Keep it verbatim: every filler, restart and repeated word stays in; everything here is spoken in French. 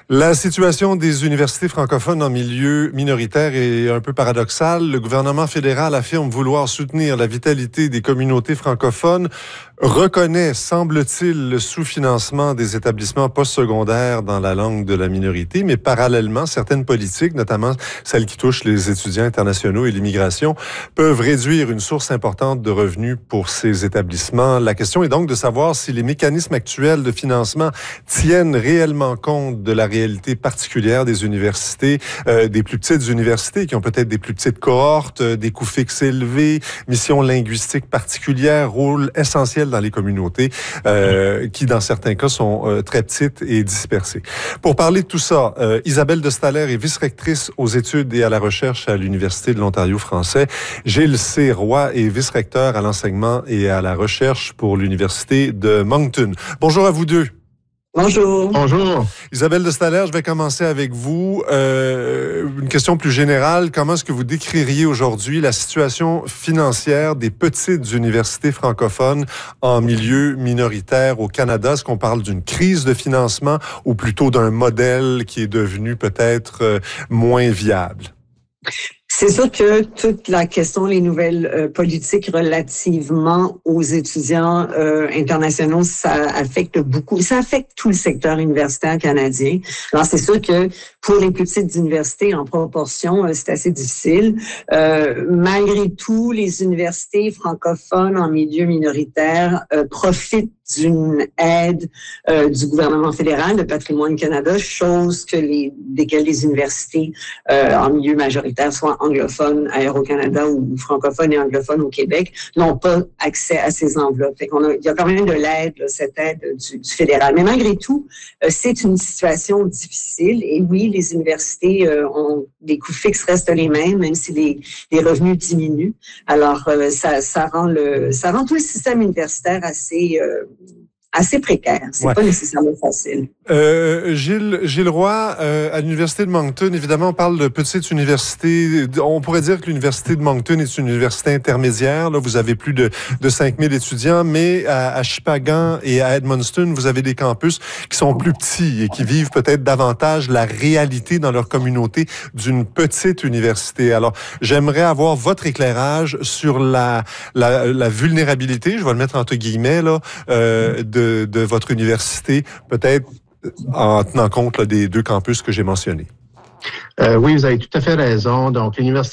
La situation des universités francophones en milieu minoritaire est un peu paradoxale. Le gouvernement fédéral affirme vouloir soutenir la vitalité des communautés francophones, reconnaît, semble-t-il, le sous-financement des établissements postsecondaires dans la langue de la minorité, mais parallèlement, certaines politiques, notamment celles qui touchent les étudiants internationaux et l'immigration, peuvent réduire une source importante de revenus pour ces établissements. La question est donc de savoir si les mécanismes actuels de financement tiennent réellement compte de la réalité particulière des universités, euh, des plus petites universités qui ont peut-être des plus petites cohortes, euh, des coûts fixes élevés, missions linguistiques particulières, rôle essentiel dans les communautés euh, qui, dans certains cas, sont euh, très petites et dispersées. Pour parler de tout ça, euh, Isabelle de Staller est vice-rectrice aux études et à la recherche à l'Université de l'Ontario français. Gilles C. Roy est vice-recteur à l'enseignement et à la recherche pour l'Université de Moncton. Bonjour à vous deux. Bonjour. Bonjour. Isabelle de Staller, je vais commencer avec vous. Euh, une question plus générale. Comment est-ce que vous décririez aujourd'hui la situation financière des petites universités francophones en milieu minoritaire au Canada? Est-ce qu'on parle d'une crise de financement ou plutôt d'un modèle qui est devenu peut-être euh, moins viable? C'est sûr que toute la question, les nouvelles euh, politiques relativement aux étudiants euh, internationaux, ça affecte beaucoup, ça affecte tout le secteur universitaire canadien. Alors, c'est sûr que pour les plus petites universités, en proportion, euh, c'est assez difficile. Euh, malgré tout, les universités francophones en milieu minoritaire euh, profitent d'une aide euh, du gouvernement fédéral, de Patrimoine Canada, chose que les, desquelles les universités euh, en milieu majoritaire, soit anglophones à Aéro-Canada ou francophones et anglophones au Québec, n'ont pas accès à ces enveloppes. Fait qu'on a, il y a quand même de l'aide, là, cette aide du, du fédéral. Mais malgré tout, euh, c'est une situation difficile. Et oui, les universités euh, ont des coûts fixes restent les mêmes, même si les, les revenus diminuent. Alors, euh, ça, ça rend le, ça rend tout le système universitaire assez euh, assez précaire. C'est ouais. pas nécessairement facile. Euh, Gilles, Gilles Roy, euh, à l'Université de Moncton, évidemment, on parle de petite université. On pourrait dire que l'Université de Moncton est une université intermédiaire. Là, vous avez plus de, de cinq mille étudiants, mais à, à Shippagan et à Edmundston, vous avez des campus qui sont plus petits et qui vivent peut-être davantage la réalité dans leur communauté d'une petite université. Alors, j'aimerais avoir votre éclairage sur la, la, la vulnérabilité, je vais le mettre entre guillemets, là, euh, de De, de votre université, peut-être en tenant compte là, des deux campus que j'ai mentionnés. Euh, oui, vous avez tout à fait raison. Donc, l'Université